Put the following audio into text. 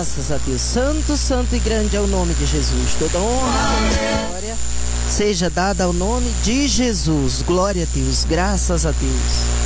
Graças a Deus. Santo, santo e grande é o nome de Jesus. Toda honra e glória seja dada ao nome de Jesus. Glória a Deus. Graças a Deus.